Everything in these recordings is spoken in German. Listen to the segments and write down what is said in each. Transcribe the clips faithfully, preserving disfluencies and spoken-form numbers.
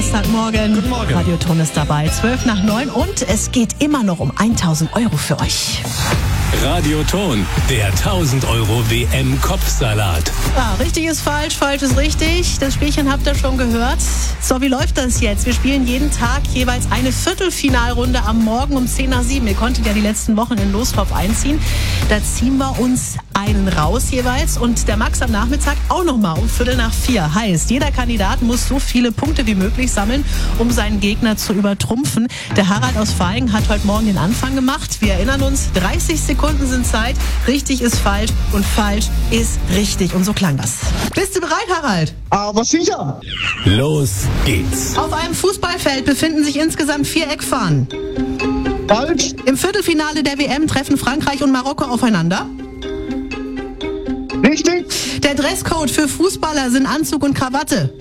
Samstagmorgen. Guten Morgen. Radioton ist dabei, zwölf nach neun und es geht immer noch um tausend Euro für euch. Radioton, der tausend Euro W M-Kopfsalat. Ja, richtig ist falsch, falsch ist richtig. Das Spielchen habt ihr schon gehört. So, wie läuft das jetzt? Wir spielen jeden Tag jeweils eine Viertelfinalrunde am Morgen um zehn nach sieben. Ihr konntet ja die letzten Wochen in Lostopf einziehen. Da ziehen wir uns einen raus jeweils und der Max am Nachmittag auch nochmal um Viertel nach vier. Heißt, jeder Kandidat muss so viele Punkte wie möglich sammeln, um seinen Gegner zu übertrumpfen. Der Harald aus Vaihingen hat heute Morgen den Anfang gemacht. Wir erinnern uns, dreißig Sekunden sind Zeit. Richtig ist falsch und falsch ist richtig. Und so klang das. Bist du bereit, Harald? Aber sicher. Los geht's. Auf einem Fußballfeld befinden sich insgesamt vier Eckfahnen. Falsch. Im Viertelfinale der W M treffen Frankreich und Marokko aufeinander. Richtig. Der Dresscode für Fußballer sind Anzug und Krawatte.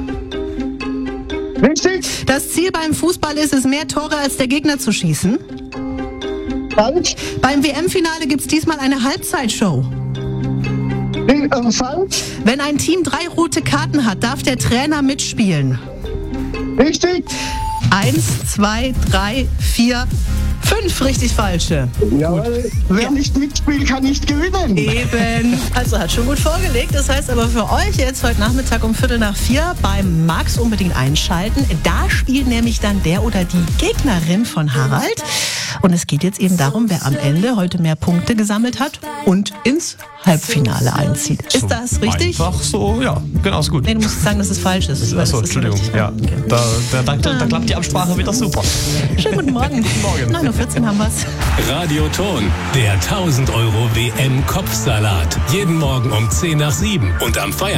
Richtig. Das Ziel beim Fußball ist es, mehr Tore als der Gegner zu schießen. Falsch. Beim W M-Finale gibt's diesmal eine Halbzeitshow. Ri- äh, falsch. Wenn ein Team drei rote Karten hat, darf der Trainer mitspielen. Richtig. Eins, zwei, drei, vier, fünf richtig falsche. Jawohl. Wer Ja. nicht mitspielt, kann nicht gewinnen. Eben. Also hat schon gut vorgelegt. Das heißt aber für euch jetzt heute Nachmittag um Viertel nach vier beim Max unbedingt einschalten. Da spielt nämlich dann der oder die Gegnerin von Harald. Und es geht jetzt eben darum, wer am Ende heute mehr Punkte gesammelt hat und ins Halbfinale einzieht. Ist das richtig? Einfach so, ja, genau, ist gut. Nee, du musst sagen, dass es falsch ist. weil Achso, das ist Entschuldigung. richtig. Ja, da, da, da, da, da klappt die Absprache wieder super. Schönen guten Morgen. Guten Morgen. neun Uhr vierzehn haben wir's. Radioton, der tausend Euro W M-Kopfsalat. Jeden Morgen um zehn nach sieben und am Feierabend.